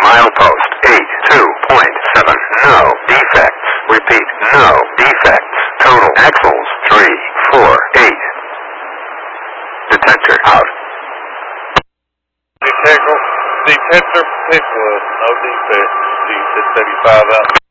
Milepost 82.7. No defects. Repeat, no defects. Total axles 348. Detector out. Detector potential, no defects. G675 out.